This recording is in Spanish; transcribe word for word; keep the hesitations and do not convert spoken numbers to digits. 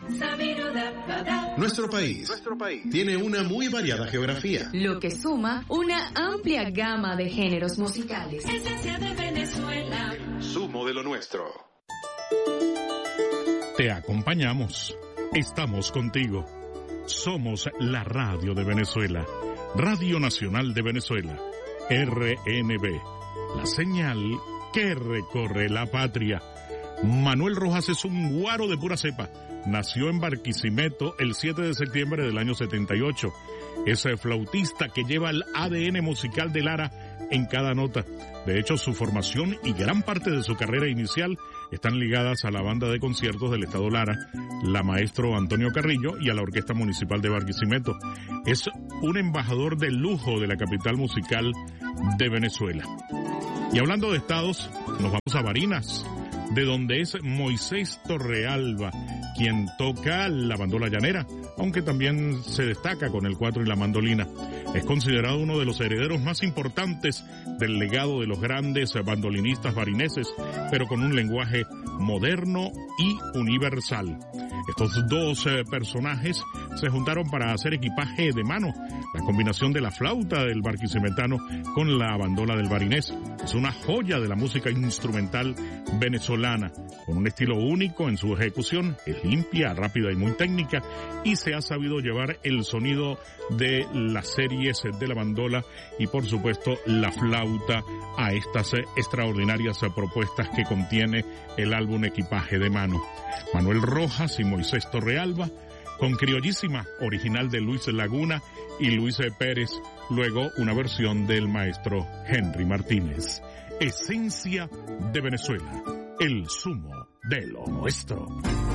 Nuestro país, Nuestro país tiene una muy variada geografía, lo que suma una amplia gama de géneros musicales. Esencia de Venezuela. Sumo de lo nuestro. Te acompañamos. Estamos contigo. Somos la radio de Venezuela. Radio Nacional de Venezuela. R N B. La señal que recorre la patria. Manuel Rojas es un guaro de pura cepa. Nació en Barquisimeto el siete de septiembre del año setenta y ocho. Es el flautista que lleva el A D N musical de Lara en cada nota. De hecho, su formación y gran parte de su carrera inicial están ligadas a la banda de conciertos del Estado Lara, la maestro Antonio Carrillo, y a la Orquesta Municipal de Barquisimeto. Es un embajador de lujo de la capital musical de Venezuela. Y hablando de estados, nos vamos a Barinas, de donde es Moisés Torrealba, quien toca la bandola llanera, aunque también se destaca con el cuatro y la mandolina. Es considerado uno de los herederos más importantes del legado de los grandes bandolinistas barineses, pero con un lenguaje moderno y universal. Estos dos eh, personajes se juntaron para hacer equipaje de mano, la combinación de la flauta del barquisimetano con la bandola del barinés. Es una joya de la música instrumental venezolana, con un estilo único en su ejecución, es limpia, rápida y muy técnica, y se ha sabido llevar el sonido de las series de la bandola y por supuesto la flauta a estas extraordinarias propuestas que contiene el álbum Equipaje de Mano. Manuel Rojas y Moisés Torrealba, con Criollísima, original de Luis Laguna y Luis Pérez, luego una versión del maestro Henry Martínez. Esencia de Venezuela, el sumo de lo nuestro.